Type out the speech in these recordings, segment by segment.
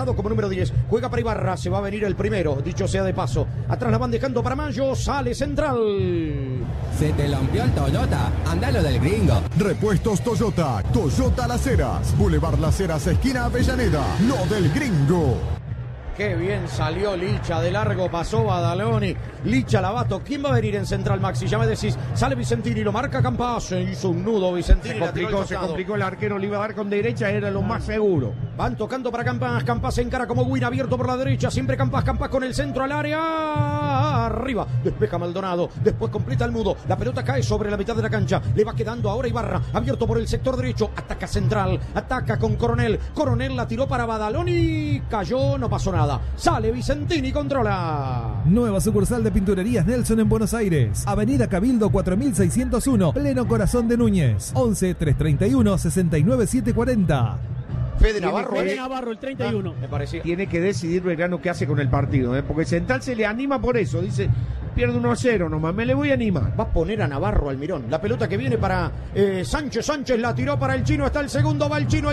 parado como número 10. Juega para Ibarra, se va a venir el primero, dicho sea de paso. Atrás la van dejando para Mayo, sale Central. Se te lampió el Toyota, andalo del gringo. Repuestos Toyota, Toyota Las Heras, Boulevard Las Heras, esquina Avellaneda, lo del gringo. Qué bien salió Licha, de largo pasó Badaloni. Licha Lavato, ¿quién va a venir en Central, Maxi? Ya me decís, sale Vicentini, lo marca Campas, se hizo un nudo Vicentini. Se complicó el arquero, le iba a dar con derecha, era lo más seguro. Van tocando para Campas, Campas se encara como Win, abierto por la derecha, siempre Campas con el centro al área, arriba, despeja Maldonado, después completa el mudo, la pelota cae sobre la mitad de la cancha, le va quedando ahora Ibarra, abierto por el sector derecho, ataca Central, ataca con Coronel, Coronel la tiró para Badaloni, cayó, no pasó nada. Sale Vicentini, controla. Nueva sucursal de Pinturerías Nelson en Buenos Aires. Avenida Cabildo 4601, pleno corazón de Núñez. 11 331 69 740. Fede Navarro. Fede Navarro, el 31. Me parecía. Tiene que decidir Belgrano qué hace con el partido, porque Central se le anima por eso. Dice, pierde 1-0 nomás, me le voy a animar. Va a poner a Navarro Almirón. La pelota que viene para Sánchez. Sánchez la tiró para el Chino. Está el segundo, va el Chino.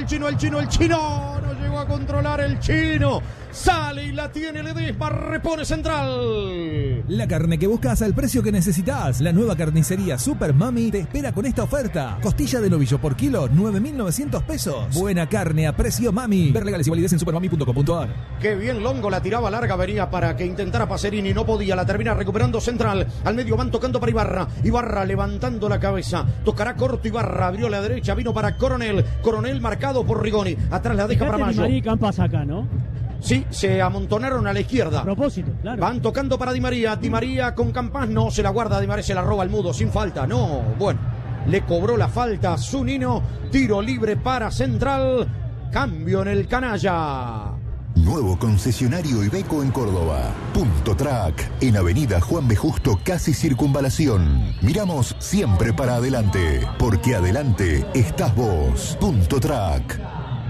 No llegó a controlar el Chino. Sale y la tiene Ledesma, repone Central. La carne que buscas al precio que necesitas. La nueva carnicería Super Mami te espera con esta oferta. Costilla de novillo por kilo, 9.900 pesos. Buena carne a precio Mami. Ver legales y validez en supermami.com.ar. Qué bien Longo, la tiraba larga, venía para que intentara Pacerini, no podía, la termina recuperando Central. Al medio van tocando para Ibarra. Ibarra levantando la cabeza. Tocará corto Ibarra, abrió la derecha, vino para Coronel. Coronel marcado por Rigoni. Atrás la deja para Mayo. Di María y Campas acá, ¿no? Sí, se amontonaron a la izquierda. A propósito, claro. Van tocando para Di María. Di María con Campas, no, se la guarda Di María, se la roba al mudo, sin falta. No, bueno, le cobró la falta a Zunino. Tiro libre para Central. Cambio en el canalla. Nuevo concesionario Iveco en Córdoba. Punto Track, en Avenida Juan B. Justo, casi Circunvalación. Miramos siempre para adelante, porque adelante estás vos. Punto Track.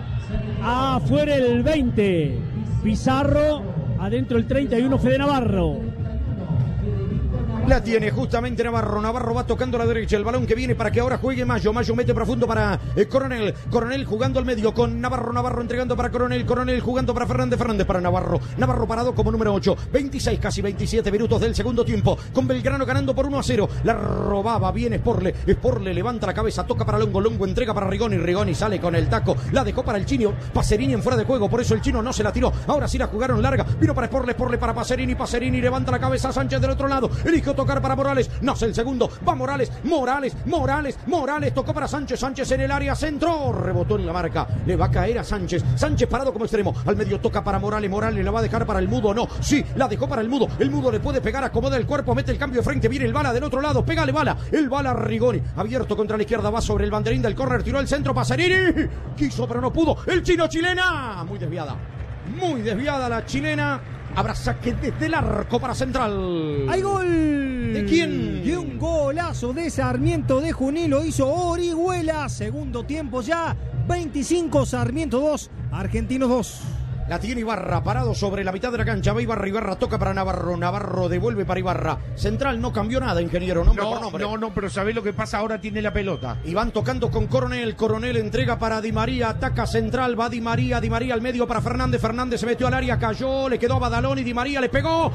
Afuera el 20. Pizarro. Adentro el 31. Fede Navarro. La tiene justamente Navarro. Navarro va tocando a la derecha. El balón que viene para que ahora juegue Mayo. Mayo mete profundo para Coronel. Coronel jugando al medio con Navarro. Navarro entregando para Coronel. Coronel jugando para Fernández. Fernández para Navarro. Navarro parado como número 8. 26, casi 27 minutos del segundo tiempo. Con Belgrano ganando por 1-0. La robaba bien Sporle. Sporle levanta la cabeza. Toca para Longo. Longo entrega para Rigoni. Rigoni sale con el taco. La dejó para el Chino. Pacerini en fuera de juego. Por eso el Chino no se la tiró. Ahora sí la jugaron larga. Vino para Sporle. Sporle para Pacerini. Pacerini levanta la cabeza. Sánchez del otro lado. Eligió tocar para Morales, nace el segundo, va Morales, tocó para Sánchez, Sánchez en el área, centro, rebotó en la marca, le va a caer a Sánchez, Sánchez parado como extremo, al medio toca para Morales, Morales la va a dejar para el mudo, no, sí, la dejó para el mudo le puede pegar, acomoda el cuerpo, mete el cambio de frente, viene el bala del otro lado, pégale bala, el bala Rigoni, abierto contra la izquierda, va sobre el banderín del córner, tiró el centro, Pacerini, quiso pero no pudo, el Chino chilena, muy desviada la chilena. Habrá saque desde el arco para Central. ¡Hay gol! ¿De quién? De un golazo de Sarmiento de Junín, lo hizo Orihuela. Segundo tiempo ya, 25, Sarmiento 2, Argentinos 2. La tiene Ibarra, parado sobre la mitad de la cancha. Va Ibarra, Ibarra toca para Navarro. Navarro devuelve para Ibarra. Central no cambió nada, ingeniero. No, pero ¿sabés lo que pasa? Ahora tiene la pelota. Y van tocando con Coronel. Coronel entrega para Di María. Ataca Central. Va Di María al medio para Fernández. Fernández se metió al área, cayó. Le quedó a Badaloni. Di María le pegó.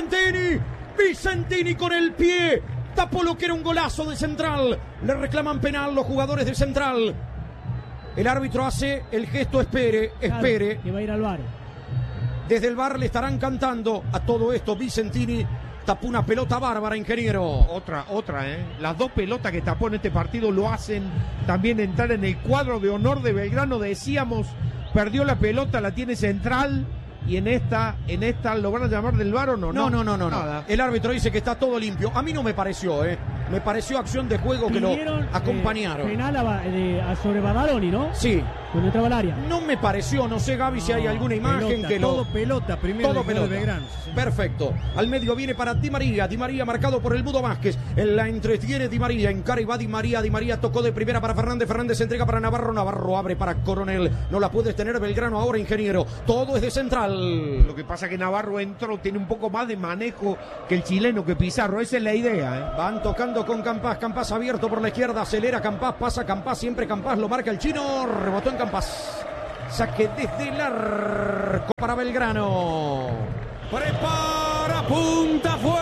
Vicentini con el pie. Tapó lo que era un golazo de Central. Le reclaman penal los jugadores de Central. El árbitro hace el gesto, espere. Claro, que va a ir al VAR. Desde el VAR le estarán cantando a todo esto. Vicentini tapó una pelota bárbara, ingeniero. Otra, Las dos pelotas que tapó en este partido lo hacen también entrar en el cuadro de honor de Belgrano. Decíamos, perdió la pelota, la tiene Central. Y en esta ¿lo van a llamar del VAR o no? No. El árbitro dice que está todo limpio. A mí no me pareció, Me pareció acción de juego que lo acompañaron. Penal sobre Badaloni, ¿no? Sí. Cuando entraba al área. No me pareció, no sé, Gaby, si hay alguna imagen que todo pelota, primero todo pelota. De Belgrano. Perfecto. Al medio viene para Di María. Di María marcado por el Mudo Vázquez. La entretiene Di María. Encara y va Di María. Di María tocó de primera para Fernández. Fernández entrega para Navarro. Navarro abre para Coronel. No la puedes tener Belgrano ahora, ingeniero. Todo es de Central. Lo que pasa es que Navarro entró, tiene un poco más de manejo que el chileno, que Pizarro. Esa es la idea, Van tocando con Campas. Campas abierto por la izquierda. Acelera Campas. Pasa Campas. Siempre Campas. Lo marca el Chino. Rebotó en Campas. Saque desde el arco para Belgrano. Prepara, punta, fue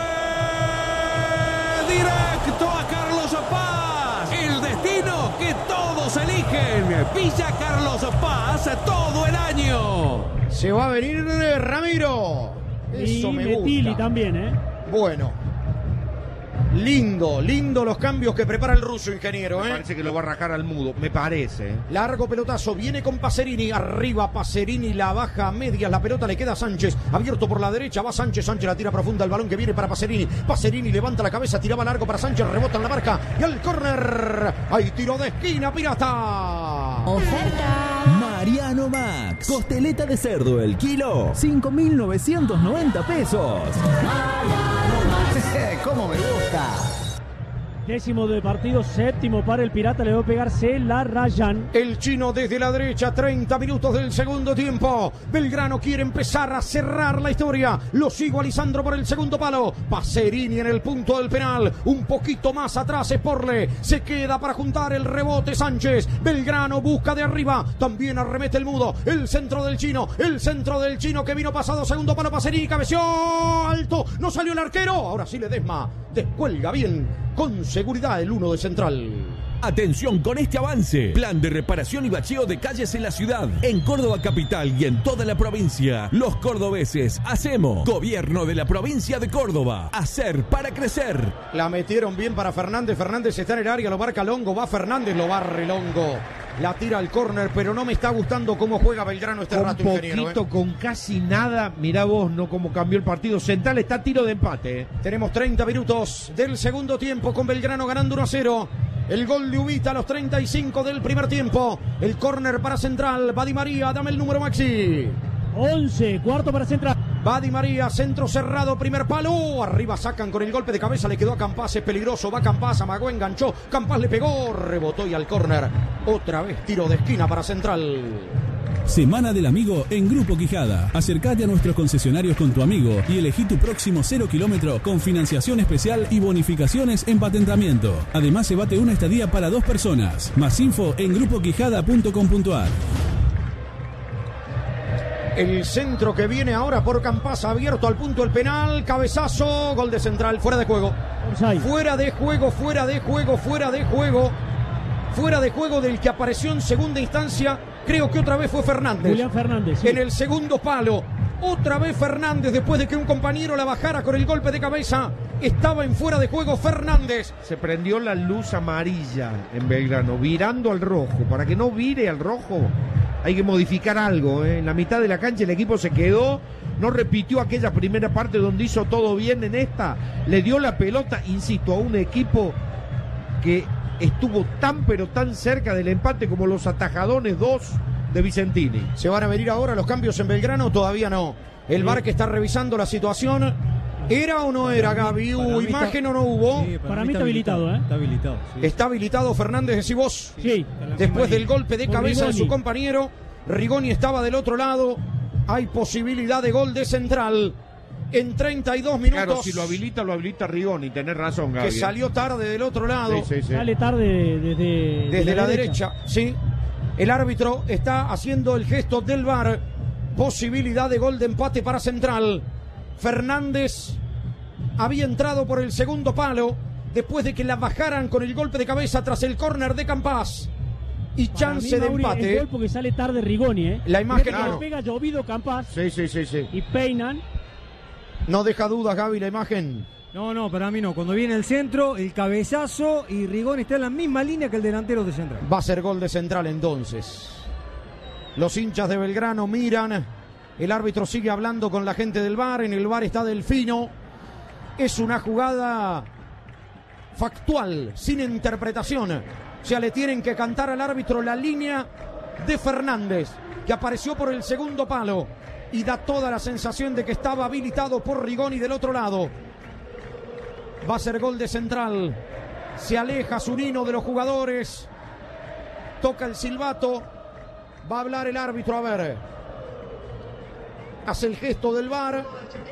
directo a Carlos Paz. El destino que todos eligen. Villa Carlos Paz todo el año. Se va a venir Ramiro. Eso y me Metilli gusta. también, Bueno. Lindo los cambios que prepara el ruso, ingeniero. Me parece que lo va a rajar al mudo, me parece. Largo pelotazo, viene con Pacerini, arriba Pacerini, la baja a medias, la pelota le queda a Sánchez, abierto por la derecha, va Sánchez la tira profunda, el balón que viene para Pacerini, Pacerini levanta la cabeza, tiraba largo para Sánchez, rebota en la marca y al córner, hay tiro de esquina, Pirata. Oferta. Mariano Max, costeleta de cerdo el kilo, 5.990 pesos. ¿Cómo me gusta? Décimo de partido, séptimo para el Pirata, le va a pegarse la Rayan. El chino desde la derecha, 30 minutos del segundo tiempo. Belgrano quiere empezar a cerrar la historia. Lo sigo a Lisandro por el segundo palo. Pacerini en el punto del penal. Un poquito más atrás Esporle. Se queda para juntar el rebote Sánchez. Belgrano busca de arriba. También arremete el mudo. El centro del chino. El centro del chino que vino pasado. Segundo palo Pacerini. Cabeció alto. No salió el arquero. Ahora sí Ledesma. Descuelga bien. Con seguridad el 1 de Central. Atención con este avance. Plan de reparación y bacheo de calles en la ciudad, en Córdoba capital y en toda la provincia. Los cordobeses hacemos. Gobierno de la provincia de Córdoba. Hacer para crecer. La metieron bien para Fernández. Fernández está en el área, lo marca Longo. Va Fernández, lo barre Longo. La tira al córner, pero no me está gustando cómo juega Belgrano este rato, ingeniero. Poquito, con casi nada. Mirá vos, no cómo cambió el partido. Central está a tiro de empate. Tenemos 30 minutos del segundo tiempo con Belgrano ganando 1-0. El gol de Ubita a los 35 del primer tiempo. El córner para Central. Va Di María, dame el número, Maxi. 11, cuarto para Central. Va Di María, centro cerrado, primer palo. Arriba sacan con el golpe de cabeza, le quedó a Campás, es peligroso. Va Campás, amagó, enganchó. Campás le pegó, rebotó y al córner. Otra vez tiro de esquina para Central. Semana del Amigo en Grupo Quijada. Acércate a nuestros concesionarios con tu amigo y elegí tu próximo 0 kilómetro con financiación especial y bonificaciones en patentamiento. Además, se bate una estadía para 2 personas. Más info en grupoquijada.com.ar. El centro que viene ahora por Campás, abierto al punto del penal, cabezazo, gol de Central, fuera de juego. Fuera de juego, fuera de juego, fuera de juego. Fuera de juego del que apareció en segunda instancia, creo que otra vez fue Fernández. Julián Fernández, sí. En el segundo palo, otra vez Fernández, después de que un compañero la bajara con el golpe de cabeza, estaba en fuera de juego Fernández. Se prendió la luz amarilla en Belgrano, virando al rojo. Para que no vire al rojo, hay que modificar algo. En la mitad de la cancha el equipo se quedó, no repitió aquella primera parte donde hizo todo bien. En esta le dio la pelota, insisto, a un equipo que estuvo tan pero tan cerca del empate como los Atajadones 2 de Vicentini. ¿Se van a venir ahora los cambios en Belgrano? Todavía no. El VAR que está revisando la situación. ¿Era o no era, Gaby? ¿Hubo imagen o no hubo? Sí, para mí está habilitado, ¿eh? Está habilitado. Sí. Está habilitado Fernández, decís vos. Sí. Después del golpe de Por cabeza de Rigoni. su compañero. Rigoni estaba del otro lado. Hay posibilidad de gol de Central. En 32 minutos. Claro, si lo habilita Rigoni, tenés razón, Gaby. Que salió tarde del otro lado. Sí. Sale tarde desde la derecha. Sí. El árbitro está haciendo el gesto del VAR. Posibilidad de gol de empate para Central. Fernández había entrado por el segundo palo después de que la bajaran con el golpe de cabeza tras el córner de Campás. Y Para chance mí, de Mauri, empate. Es gol porque sale tarde Rigoni, ¿eh? La imagen, Fíjate que claro. le pega llovido Campás. Sí. Y peinan. No deja dudas, Gaby, la imagen. No, para mí no. Cuando viene el centro, el cabezazo y Rigoni está en la misma línea que el delantero de Central. Va a ser gol de Central entonces. Los hinchas de Belgrano miran. El árbitro sigue hablando con la gente del VAR. En el VAR está Delfino. Es una jugada factual, sin interpretación. O sea, le tienen que cantar al árbitro la línea de Fernández, que apareció por el segundo palo. Y da toda la sensación de que estaba habilitado por Rigoni del otro lado. Va a ser gol de Central. Se aleja Zunino de los jugadores. Toca el silbato. Va a hablar el árbitro, a ver. Hace el gesto del VAR.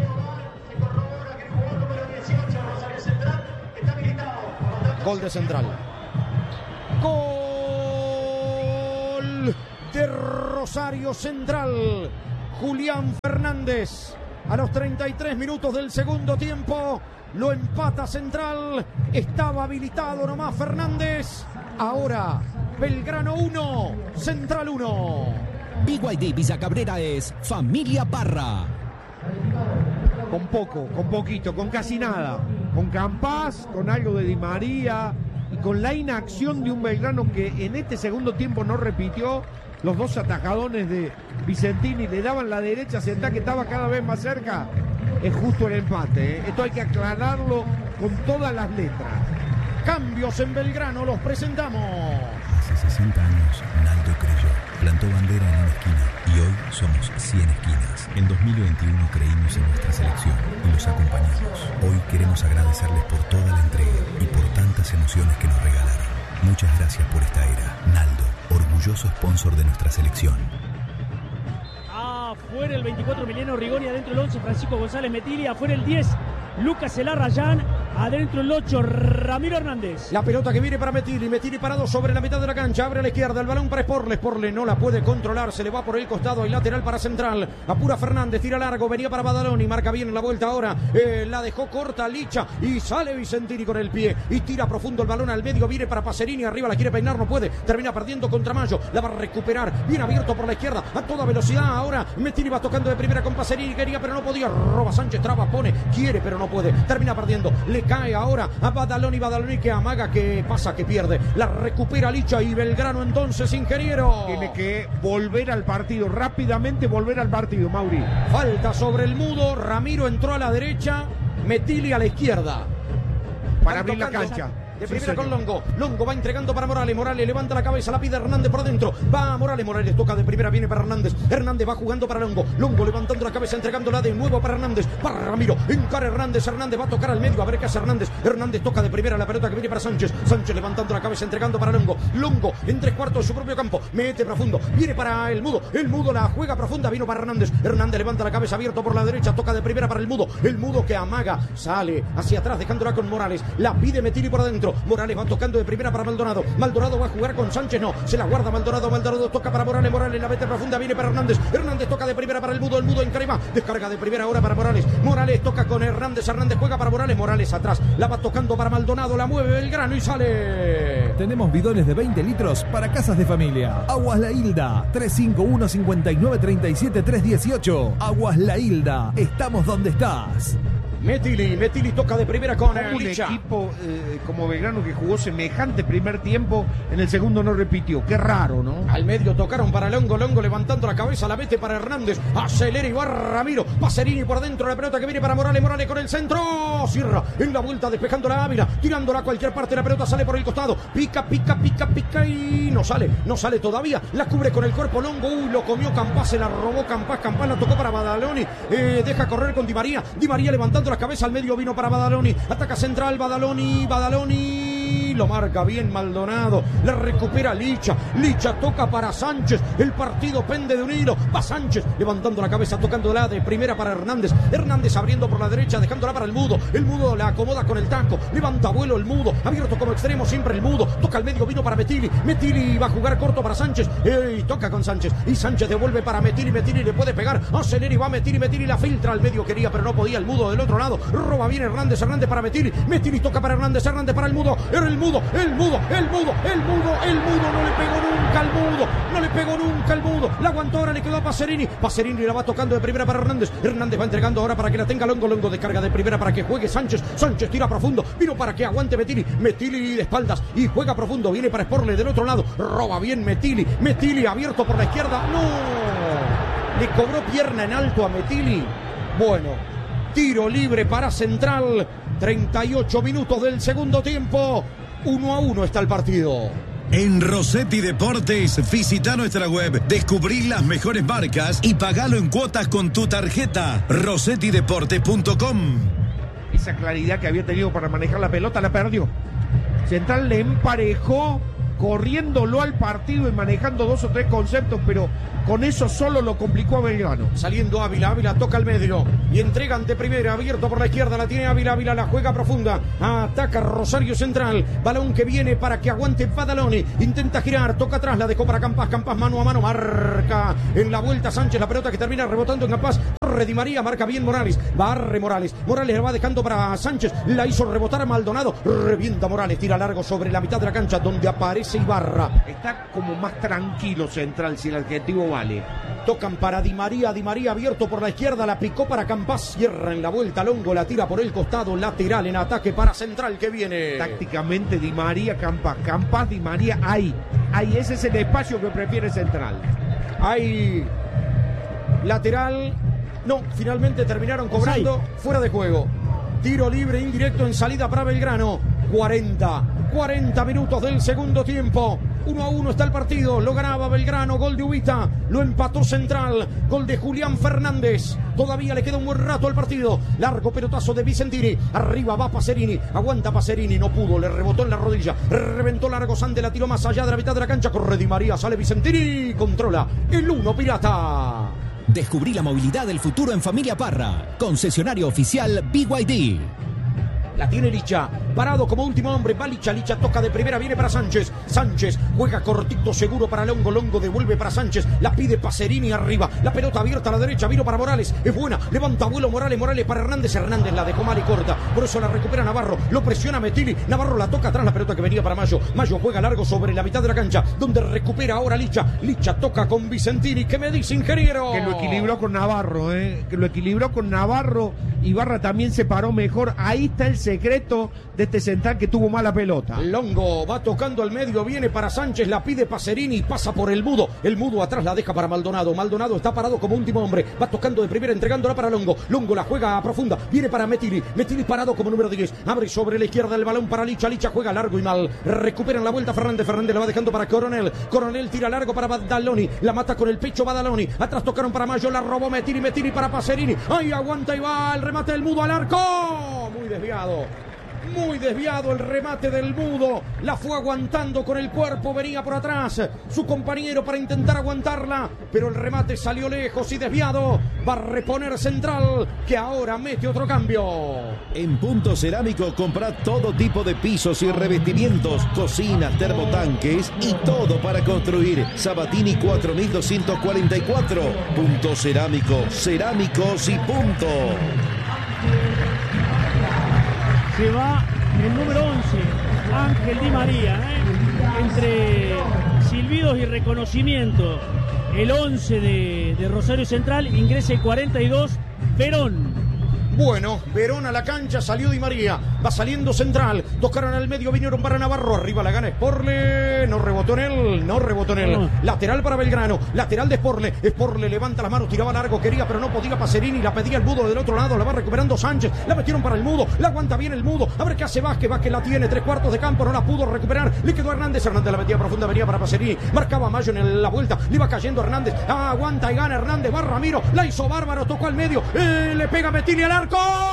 Gol de Central. Gol de Rosario Central. Julián Fernández a los 33 minutos del segundo tiempo lo empata Central. Estaba habilitado nomás Fernández. Ahora Belgrano 1, Central 1. BYD Villa Cabrera es Familia Parra. Con poco, con poquito, con casi nada. Con Campás, con algo de Di María y con la inacción de un Belgrano que en este segundo tiempo no repitió. Los dos atajadones de Vicentini le daban la derecha, Central que estaba cada vez más cerca. Es justo el empate, ¿eh? Esto hay que aclararlo con todas las letras. Cambios en Belgrano, los presentamos. Hace 60 años, Naldo creyó, plantó bandera en una esquina y hoy somos 100 esquinas. En 2021 creímos en nuestra selección y los acompañamos. Hoy queremos agradecerles por toda la entrega y por tantas emociones que nos regalaron. Muchas gracias por esta era. Naldo, orgulloso sponsor de nuestra selección. Afuera el 24 Emiliano Rigoni, adentro el 11 Francisco González Metilli, afuera el 10 Lucas Elarrayán, adentro el 8 Ramiro Hernández. La pelota que viene para Metilli, Metilli parado sobre la mitad de la cancha, abre a la izquierda, el balón para Sporle, Sporle no la puede controlar, se le va por el costado y lateral para Central, apura Fernández, tira largo, venía para Badaloni, marca bien la vuelta ahora, la dejó corta Licha y sale Vicentini con el pie y tira profundo el balón al medio, viene para Pacerini, arriba la quiere peinar, no puede, termina perdiendo contra Mayo, la va a recuperar, bien abierto por la izquierda, a toda velocidad ahora, Metilli va tocando de primera con Pacerini, quería pero no podía, roba Sánchez, traba, pone, quiere pero no puede, termina perdiendo, le cae ahora a Badaloni, Badaloni que amaga, que pasa, que pierde, la recupera Licha y Belgrano entonces, ingeniero. Tiene que volver al partido, rápidamente volver al partido, Mauri. Falta sobre el mudo, Ramiro entró a la derecha, Metilli a la izquierda. Para abrir la cancha. De primera con Longo. Longo va entregando para Morales. Morales levanta la cabeza, la pide Hernández por dentro. Va Morales. Morales toca de primera, viene para Hernández. Hernández va jugando para Longo. Longo levantando la cabeza, entregándola de nuevo para Hernández. Para Ramiro. Encara Hernández. Hernández va a tocar al medio. A ver qué hace Hernández. Hernández toca de primera la pelota que viene para Sánchez. Sánchez levantando la cabeza, entregando para Longo. Longo en 3/4 de su propio campo. Mete profundo. Viene para el mudo. El mudo la juega profunda. Vino para Hernández. Hernández levanta la cabeza, abierto por la derecha. Toca de primera para el mudo. El mudo que amaga. Sale hacia atrás, dejándola con Morales. La pide Metilli por adentro. Morales va tocando de primera para Maldonado. Maldonado va a jugar con Sánchez, no, se la guarda Maldonado. Maldonado toca para Morales. Morales la mete profunda, viene para Hernández. Hernández toca de primera para el mudo en Crema. Descarga de primera ahora para Morales. Morales toca con Hernández. Hernández juega para Morales. Morales atrás, la va tocando para Maldonado. La mueve Belgrano y sale. Tenemos bidones de 20 litros para casas de familia. Aguas La Hilda, 351 59 37 318. Aguas La Hilda, estamos donde estás. Metilli toca de primera con un Licha. equipo como Belgrano que jugó semejante primer tiempo, en el segundo no repitió. Qué raro, ¿no? Al medio tocaron para Longo. Longo levantando la cabeza, la mete para Hernández. Acelera y va Ramiro. Pacerini por dentro, la pelota que viene para Morales. Morales con el centro. Cierra en la vuelta, despejando la Ávila. Tirándola a cualquier parte. La pelota sale por el costado. Pica y no sale todavía. La cubre con el cuerpo Longo. Uy, lo comió Campás, se la robó Campás. Campás la tocó para Badaloni. Deja correr con Di María. Di María levantando la cabeza al medio, vino para Badaloni, ataca Central, Badaloni, lo marca bien Maldonado, la recupera Licha toca para Sánchez, el partido pende de un hilo, va Sánchez levantando la cabeza, tocándola de primera para Hernández abriendo por la derecha, dejándola para el mudo la acomoda con el taco, levanta vuelo el mudo, abierto como extremo siempre el mudo, toca al medio, vino para Metilli va a jugar corto para Sánchez, y toca con Sánchez, y Sánchez devuelve para Metilli le puede pegar, acelera y va Metilli la filtra al medio, quería pero no podía el mudo del otro lado, roba bien Hernández para Metilli toca para Hernández para el mudo, era el mudo no le pegó nunca al mudo, la aguantó ahora, le quedó a Pacerini la va tocando de primera para Hernández va entregando ahora para que la tenga Longo descarga de primera para que juegue Sánchez tira profundo, vino para que aguante Metilli de espaldas y juega profundo, viene para Sporle del otro lado, roba bien Metilli abierto por la izquierda, no, le cobró pierna en alto a Metilli, bueno, tiro libre para Central, 38 minutos del segundo tiempo, 1-1 está el partido. En Rossetti Deportes, visita nuestra web, descubrí las mejores marcas y pagalo en cuotas con tu tarjeta. rossettideportes.com. Esa claridad que había tenido para manejar la pelota la perdió. Central le emparejó corriéndolo al partido y manejando 2 o 3 conceptos, pero con eso solo lo complicó a Belgrano. Saliendo Ávila toca al medio y entrega ante primera, abierto por la izquierda, la tiene Ávila la juega profunda, ataca Rosario Central, balón que viene para que aguante Badaloni, intenta girar, toca atrás, la dejó para Campas mano a mano, marca en la vuelta Sánchez, la pelota que termina rebotando en Campas, corre Di María, marca bien Morales, barre Morales la va dejando para Sánchez, la hizo rebotar a Maldonado, revienta Morales, tira largo sobre la mitad de la cancha donde aparece Ibarra. Está como más tranquilo Central, si el adjetivo vale. Tocan para Di María abierto por la izquierda, la picó para Campas, cierra en la vuelta, Longo la tira por el costado, lateral en ataque para Central que viene. Tácticamente Di María, Campas, Di María, ahí, ese es el espacio que prefiere Central. Hay lateral, no, finalmente terminaron cobrando fuera de juego. Tiro libre indirecto en salida para Belgrano. 40 minutos del segundo tiempo. 1-1 está el partido, lo ganaba Belgrano, gol de Ubita, lo empató Central, gol de Julián Fernández. Todavía le queda un buen rato al partido. Largo pelotazo de Vicentini, arriba va Pacerini, aguanta Pacerini, no pudo, le rebotó en la rodilla, reventó largo Sande, la tiró más allá de la mitad de la cancha, corre Di María, sale Vicentini, controla el 1 Pirata. Descubrí la movilidad del futuro en Familia Parra, concesionario oficial BYD. La tiene Licha, parado como último hombre, va Licha toca de primera, viene para Sánchez, juega cortito, seguro para Longo devuelve para Sánchez, la pide Pacerini arriba, la pelota abierta a la derecha, vino para Morales, es buena, levanta vuelo Morales para Hernández la dejó mal y corta, por eso la recupera Navarro, lo presiona Metilli, Navarro la toca atrás, la pelota que venía para Mayo juega largo sobre la mitad de la cancha, donde recupera ahora Licha toca con Vicentini, ¿qué me dice ingeniero? Que lo equilibró con Navarro, Ibarra también se paró mejor, ahí está el secreto de este Central que tuvo mala pelota. Longo va tocando al medio, viene para Sánchez, la pide Pacerini y pasa por el Mudo atrás la deja para Maldonado está parado como último hombre, va tocando de primera, entregándola para Longo la juega a profunda, viene para Metilli parado como número 10, abre sobre la izquierda el balón para Licha juega largo y mal, recuperan la vuelta Fernández la va dejando para Coronel tira largo para Badaloni, la mata con el pecho Badaloni, atrás tocaron para Mayo, la robó Metilli para Pacerini, ahí aguanta y va el remate del Mudo al arco, muy desviado el remate del Mudo, la fue aguantando con el cuerpo, venía por atrás su compañero para intentar aguantarla, pero el remate salió lejos y desviado, va a reponer Central, que ahora mete otro cambio. En Punto Cerámico comprá todo tipo de pisos y revestimientos, cocinas, termotanques y todo para construir. Sabatini 4244, Punto Cerámico, cerámicos y punto. Se va el número 11, Ángel Di María, entre silbidos y reconocimiento. El 11 de Rosario Central, ingresa el 42, Verón. Bueno, Verón a la cancha, salió Di María, va saliendo Central, tocaron al medio, vinieron para Navarro, arriba la gana Sporle, no rebotó en él, lateral para Belgrano, lateral de Sporle levanta las manos, tiraba largo, quería pero no podía Pacerini, la pedía el Mudo del otro lado, la va recuperando Sánchez, la metieron para el Mudo, la aguanta bien el Mudo, a ver qué hace Vázquez la tiene, 3/4 de campo, no la pudo recuperar, le quedó Hernández la metía profunda, venía para Pacerini, marcaba Mayo en la vuelta, le iba cayendo Hernández, aguanta y gana Hernández, va Ramiro, la hizo bárbaro, tocó al medio, le pega Metilli al arco.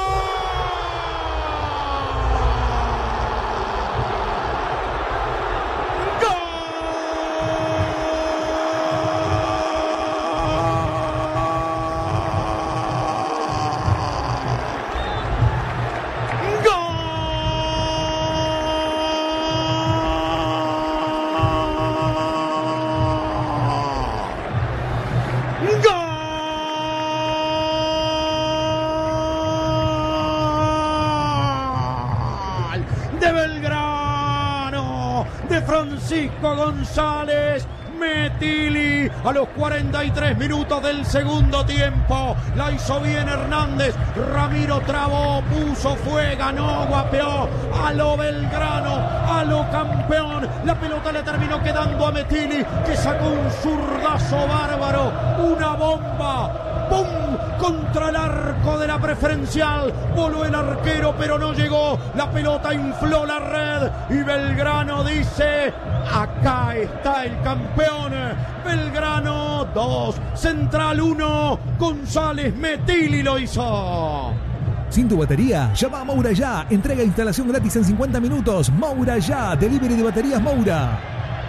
Francisco González Metilli a los 43 minutos del segundo tiempo, la hizo bien Hernández, Ramiro trabó, puso, fue, ganó, guapeó, a lo Belgrano, a lo campeón, la pelota le terminó quedando a Metilli, que sacó un zurdazo bárbaro, una bomba, ¡pum!, contra el arco de la preferencial, voló el arquero pero no llegó, la pelota infló la red y Belgrano dice: acá está el campeón. Belgrano 2, Central 1, González Metilli lo hizo. ¿Sin tu batería? Llama a Moura Ya. Entrega e instalación gratis en 50 minutos. Moura Ya. Delivery de baterías Moura.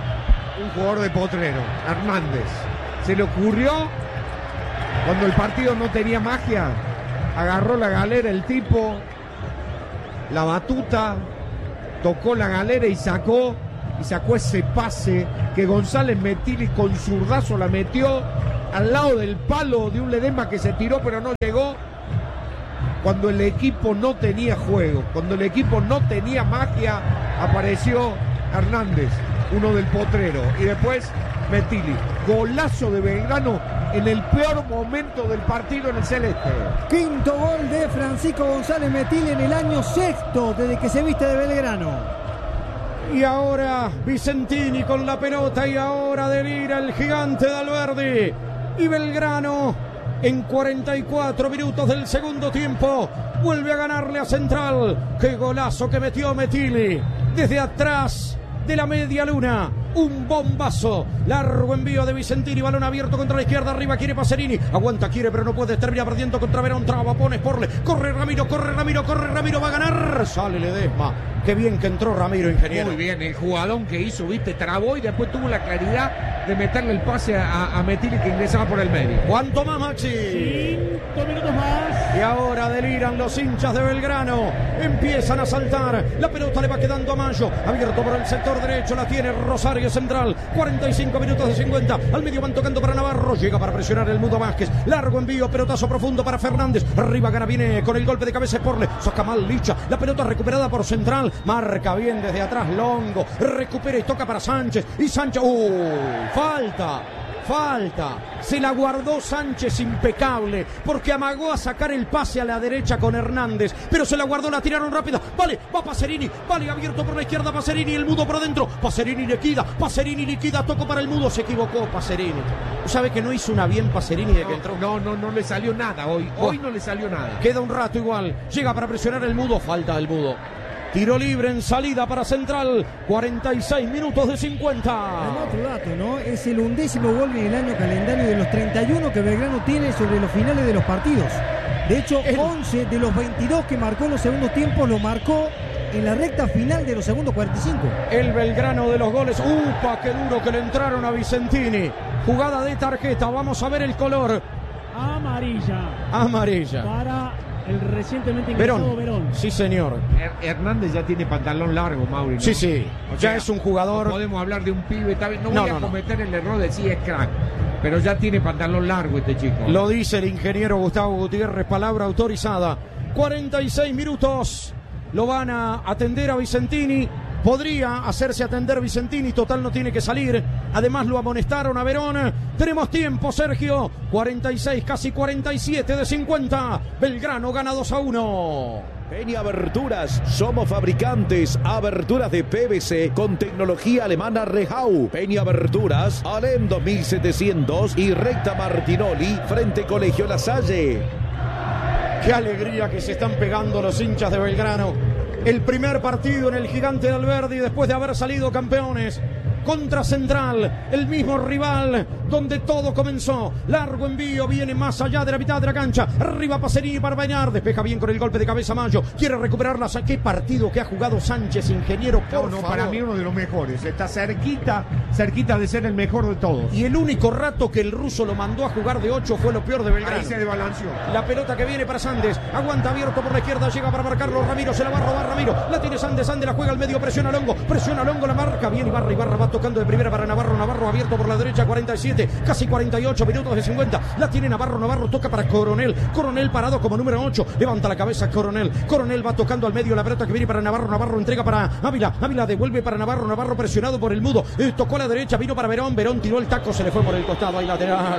un jugador de Potrero, Hernández. Se le ocurrió, cuando el partido no tenía magia, agarró la galera el tipo, la batuta, tocó la galera y sacó ese pase que González Metilli con zurdazo la metió al lado del palo de un Ledesma que se tiró pero no llegó. Cuando el equipo no tenía juego, cuando el equipo no tenía magia, apareció Hernández, uno del Potrero, y después Metilli. Golazo de Belgrano en el peor momento del partido en el celeste. Quinto gol de Francisco González Metilli en el año sexto desde que se viste de Belgrano. Y ahora Vicentini con la pelota y ahora delira el gigante de Alberdi. Y Belgrano en 44 minutos del segundo tiempo vuelve a ganarle a Central. ¡Qué golazo que metió Metilli! Desde atrás de la media luna, un bombazo, largo envío de Vicentini, balón abierto contra la izquierda, arriba quiere Pacerini, aguanta, quiere pero no puede, termina perdiendo contra Verón, traba, pone Sporle, corre Ramiro, va a ganar, sale Ledesma, qué bien que entró Ramiro, ingeniero. Muy bien, el jugadón que hizo, viste, trabó y después tuvo la claridad de meterle el pase a Metilli que ingresaba por el medio. ¿Cuánto más, Maxi? 5 minutos más. Y ahora deliran los hinchas de Belgrano, empiezan a saltar, la pelota le va quedando a Mayo, abierto por el sector derecho, la tiene Rosario Central, 45 minutos de 50, al medio van tocando para Navarro, llega para presionar el Mudo Vázquez, largo envío, pelotazo profundo para Fernández, arriba gana, viene con el golpe de cabeza Sporle, saca mal Licha, la pelota recuperada por Central, marca bien desde atrás Longo, recupera y toca para Sánchez, y Sánchez, falta, se la guardó Sánchez impecable, porque amagó a sacar el pase a la derecha con Hernández, pero se la guardó, la tiraron rápida, vale, va Pacerini, vale, abierto por la izquierda Pacerini, el Mudo por dentro, Pacerini liquida, tocó para el Mudo, se equivocó Pacerini, ¿sabe que no hizo una bien Pacerini de que entró? No le salió nada hoy no le salió nada. Queda un rato igual, llega para presionar el Mudo, falta del Mudo. Tiro libre en salida para Central, 46 minutos de 50. Otro dato, ¿no? Es el 11º gol en el año calendario de los 31 que Belgrano tiene sobre los finales de los partidos. De hecho, 11 de los 22 que marcó en los segundos tiempos lo marcó en la recta final de los segundos 45. El Belgrano de los goles. ¡Upa! ¡Qué duro que le entraron a Vicentini! Jugada de tarjeta, vamos a ver el color. Amarilla. Para el recientemente ingresado Verón. Sí, señor. Hernández ya tiene pantalón largo, Mauri, ¿no? Sí. Ya es un jugador. No podemos hablar de un pibe, no voy a cometer el error de decir es crack, pero ya tiene pantalón largo este chico. Lo dice el ingeniero Gustavo Gutiérrez, palabra autorizada. 46 minutos. Lo van a atender a Vicentini. Podría hacerse atender Vicentini, total no tiene que salir. Además lo amonestaron a Verón. Tenemos tiempo, Sergio. 46, casi 47 de 50. Belgrano gana 2-1. Peña Aberturas, somos fabricantes, aberturas de PVC con tecnología alemana Rehau. Peña Aberturas, Alem 2700 y recta Martinoli, frente Colegio La Salle. Qué alegría que se están pegando los hinchas de Belgrano. El primer partido en el Gigante de Alberdi después de haber salido campeones contra Central, el mismo rival donde todo comenzó. Largo envío, viene más allá de la mitad de la cancha, arriba Pacerini para Bañar, despeja bien con el golpe de cabeza Mayo, quiere recuperarla. Qué partido que ha jugado Sánchez, ingeniero, por favor. Para mí uno de los mejores, está cerquita de ser el mejor de todos. Y el único rato que el ruso lo mandó a jugar de 8 fue lo peor de Belgrano. Ahí se desbalanceó. La pelota que viene para Sandes, aguanta abierto por la izquierda, llega para marcarlo Ramiro, se la va a robar Ramiro, la tiene Sandes la juega al medio, presiona Longo, la marca bien Ibarra va tocando de primera para Navarro abierto por la derecha, 47, casi 48 minutos de 50, la tiene Navarro toca para Coronel parado como número 8, levanta la cabeza Coronel va tocando al medio, la pelota que viene para Navarro entrega para Ávila devuelve para Navarro presionado por el Mudo, tocó a la derecha, vino para Verón tiró el taco, se le fue por el costado, hay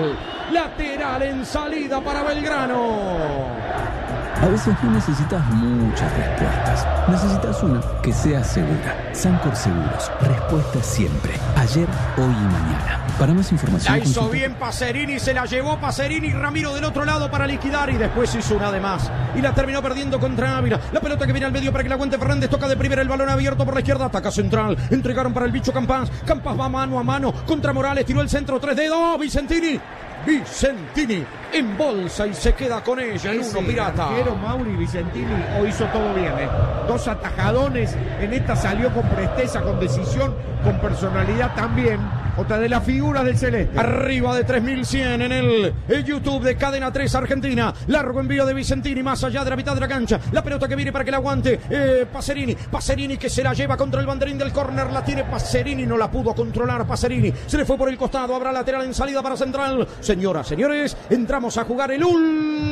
lateral en salida para Belgrano. A veces no necesitas muchas respuestas. Necesitas una que sea segura. Sancor Seguros. Respuesta siempre. Ayer, hoy y mañana. Para más información... La hizo bien Pacerini, se la llevó Pacerini, Ramiro del otro lado para liquidar y después hizo una de más. Y la terminó perdiendo contra Ávila. La pelota que viene al medio para que la aguante Fernández. Toca de primera el balón abierto por la izquierda. Ataca Central. Entregaron para el bicho Campas. Campas va mano a mano contra Morales. Tiró el centro, 3 dedos. Vicentini en bolsa y se queda con ella. El uno pirata. Pero Mauri Vicentini hoy hizo todo bien, Dos atajadones. En esta salió con presteza, con decisión, con personalidad también. Otra de las figuras del celeste. Arriba de 3100 en el YouTube de Cadena 3 Argentina. Largo envío de Vicentini más allá de la mitad de la cancha. La pelota que viene para que la aguante Pacerini que se la lleva contra el banderín del córner. La tiene Pacerini, no la pudo controlar Pacerini. Se le fue por el costado. Habrá lateral en salida para Central. Señoras, señores, entramos a jugar el último